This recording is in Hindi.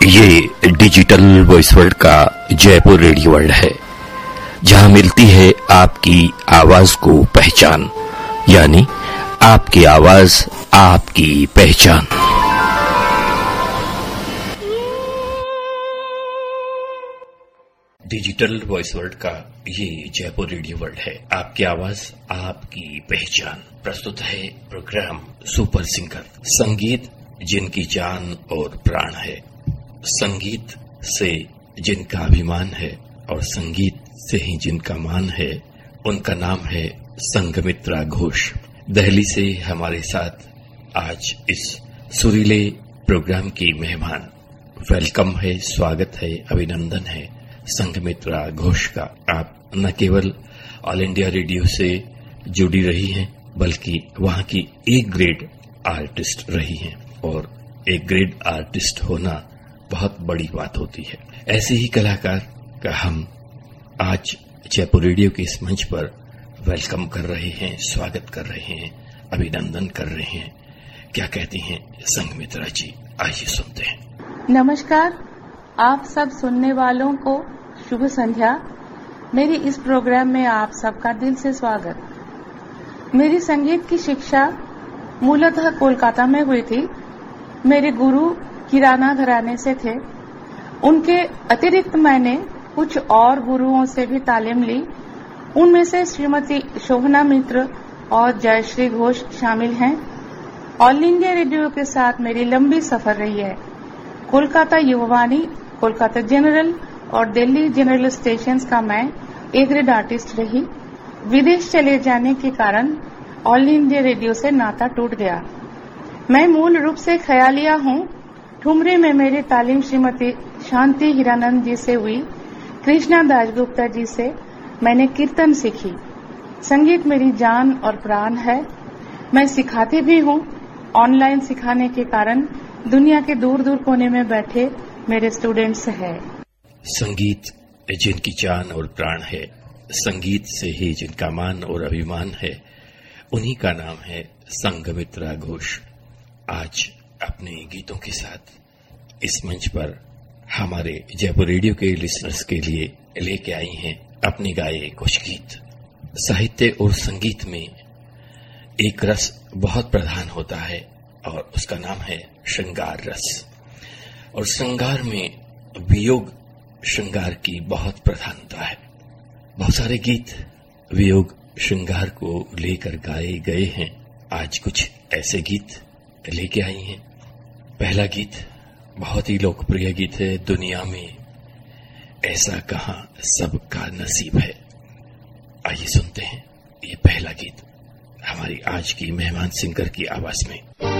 ये डिजिटल वॉइस वर्ल्ड का जयपुर रेडियो वर्ल्ड है, जहां मिलती है आपकी आवाज को पहचान, यानी आपकी आवाज आपकी पहचान। डिजिटल वॉइस वर्ल्ड का ये जयपुर रेडियो वर्ल्ड है, आपकी आवाज आपकी पहचान। प्रस्तुत है प्रोग्राम सुपर सिंगर, संगीत जिनकी जान और प्राण है, संगीत से जिनका अभिमान है और संगीत से ही जिनका मान है, उनका नाम है संघमित्रा घोष। दिल्ली से हमारे साथ आज इस सुरीले प्रोग्राम की मेहमान। वेलकम है, स्वागत है, अभिनंदन है संघमित्रा घोष का। आप न केवल ऑल इंडिया रेडियो से जुड़ी रही हैं, बल्कि वहां की ए ग्रेड आर्टिस्ट रही हैं, और एक ग्रेड आर्टिस्ट होना बहुत बड़ी बात होती है। ऐसे ही कलाकार का हम आज जयपुर रेडियो के इस मंच पर वेलकम कर रहे हैं, स्वागत कर रहे हैं, अभिनंदन कर रहे हैं। क्या कहती हैं संघमित्रा जी, आइए सुनते हैं। नमस्कार, आप सब सुनने वालों को शुभ संध्या। मेरी इस प्रोग्राम में आप सबका दिल से स्वागत। मेरी संगीत की शिक्षा मूलतः कोलकाता में हुई थी। मेरे गुरु किराना घराने से थे। उनके अतिरिक्त मैंने कुछ और गुरुओं से भी तालीम ली। उनमें से श्रीमती शोभना मित्र और जयश्री घोष शामिल हैं। ऑल इंडिया रेडियो के साथ मेरी लंबी सफर रही है। कोलकाता युववाणी, कोलकाता जनरल और दिल्ली जनरल स्टेशंस का मैं ए ग्रेड आर्टिस्ट रही। विदेश चले जाने के कारण ऑल इंडिया रेडियो से नाता टूट गया। मैं मूल रूप से ख्यालिया हूँ। ठुमरी में मेरी तालीम श्रीमती शांति हीरानंद जी से हुई। कृष्णा दासगुप्ता जी से मैंने कीर्तन सीखी। संगीत मेरी जान और प्राण है। मैं सिखाती भी हूँ। ऑनलाइन सिखाने के कारण दुनिया के दूर दूर कोने में बैठे मेरे स्टूडेंट्स हैं। संगीत जिनकी जान और प्राण है, संगीत से ही जिनका मान और अभिमान है, उन्हीं का नाम है संघमित्रा घोष। आज अपने गीतों के साथ इस मंच पर हमारे जयपुर रेडियो के लिसनर्स के लिए लेके आई हैं अपने गाए कुछ गीत। साहित्य और संगीत में एक रस बहुत प्रधान होता है और उसका नाम है श्रृंगार रस। और श्रृंगार में वियोग श्रृंगार की बहुत प्रधानता है। बहुत सारे गीत वियोग श्रृंगार को लेकर गाए गए हैं। आज कुछ ऐसे गीत लेके आई हैं। पहला गीत बहुत ही लोकप्रिय गीत है, दुनिया में ऐसा कहां सबका नसीब है। आइए सुनते हैं ये पहला गीत हमारी आज की मेहमान सिंगर की आवाज में।